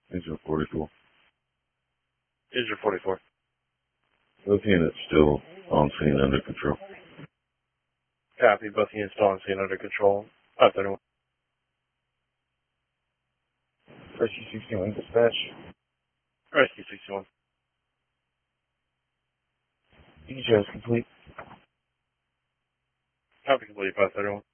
Engine 44. Engine 44. Both units still on scene under control. Copy, both units still on scene under control. 531. Rescue 61 dispatch. Rescue 61. EJ is complete. Copy complete, 531.